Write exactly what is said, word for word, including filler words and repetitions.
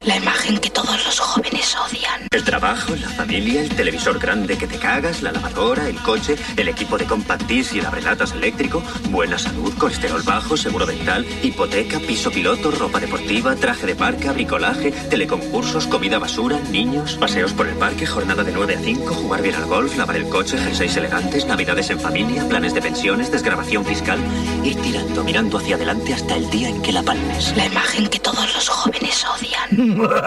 La imagen que todos los jóvenes odian. El trabajo, la familia, el televisor grande que te cagas, la lavadora, el coche, el equipo de compact disc y el abrelatas eléctrico, buena salud, colesterol bajo, seguro dental, hipoteca, piso piloto, ropa deportiva, traje de marca, bricolaje, teleconcursos, comida basura, niños, paseos por el parque, jornada de nueve a cinco, jugar bien al golf, lavar el coche, jerseys elegantes, navidades en familia, planes de pensiones, desgravación fiscal, ir tirando, mirando hacia adelante hasta el día en que la palmes. La imagen que todos los jóvenes odian.